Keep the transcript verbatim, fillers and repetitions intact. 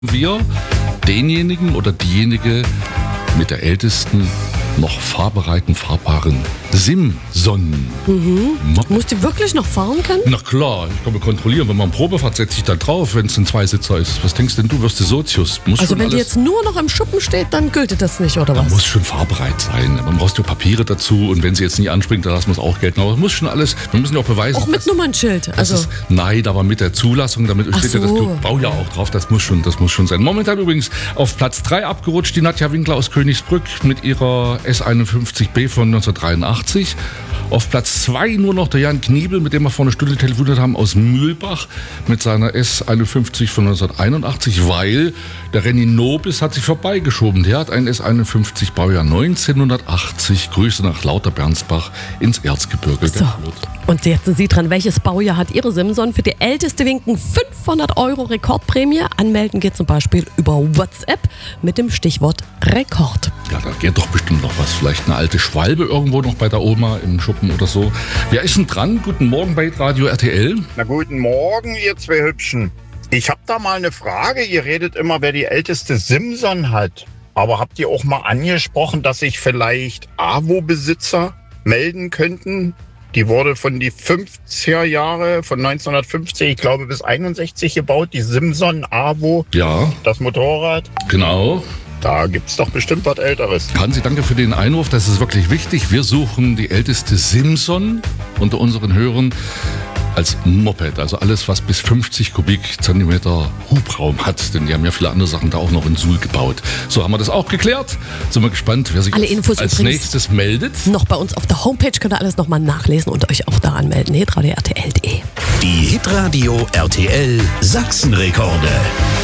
wir denjenigen oder diejenige mit der ältesten noch fahrbereiten, fahrbaren Simson. Mhm. Musst du wirklich noch fahren können? Na klar, ich kann mal kontrollieren, wenn man eine Probe fährt, setze ich da drauf, wenn es ein Zweisitzer ist. Was denkst denn du, wirst du Sozius? Muss Also schon wenn die alles, jetzt nur noch im Schuppen steht, dann gilt das nicht, oder man was? muss schon fahrbereit sein. Man braucht ja Papiere dazu und wenn sie jetzt nicht anspringt, dann lassen wir es auch gelten. Aber es muss schon alles, wir müssen ja auch beweisen. Auch mit dass- Nummernschild. Das Also ist, nein, aber mit der Zulassung, damit Ach steht ja das so. Baujahr auch drauf, das muss schon, das muss schon sein. Momentan übrigens auf Platz drei abgerutscht die Nadja Winkler aus Königsbrück mit ihrer S einundfünfzig B von neunzehnhundertdreiundachtzig. Auf Platz zwei nur noch der Jan Kniebel, mit dem wir vor einer Stunde telefoniert haben, aus Mühlbach mit seiner S einundfünfzig von neunzehnhunderteinundachtzig, weil der Renny Nobis hat sich vorbeigeschoben. Der hat einen S einundfünfzig Baujahr neunzehnhundertachtzig. Grüße nach Lauterbernsbach ins Erzgebirge. So. Und jetzt sind Sie dran. Welches Baujahr hat Ihre Simson? Für die älteste winken fünfhundert Euro Rekordprämie. Anmelden geht zum Beispiel über WhatsApp mit dem Stichwort Rekord. Ja, da geht doch bestimmt noch was. Vielleicht eine alte Schwalbe irgendwo noch bei der Oma im Schuppen oder so. Wer ist denn dran? Guten Morgen bei Radio R T L. Na guten Morgen, ihr zwei Hübschen. Ich hab da mal eine Frage. Ihr redet immer, wer die älteste Simson hat. Aber habt ihr auch mal angesprochen, dass sich vielleicht A W O-Besitzer melden könnten? Die wurde von die fünfziger Jahre, von neunzehnhundertfünfzig, ich glaube bis einundsechzig gebaut, die Simson A W O, Ja, das Motorrad. genau. Da gibt's doch bestimmt was Älteres. Hansi, danke für den Einwurf. Das ist wirklich wichtig. Wir suchen die älteste Simson unter unseren Hörern als Moped. Also alles, was bis fünfzig Kubikzentimeter Hubraum hat. Denn die haben ja viele andere Sachen da auch noch in Suhl gebaut. So, haben wir das auch geklärt. Sind wir gespannt, wer sich Alle Infos als übrigens nächstes meldet. Noch bei uns auf der Homepage könnt ihr alles nochmal nachlesen und euch auch da anmelden. hitradio R T L punkt de. Die Hitradio R T L Sachsenrekorde.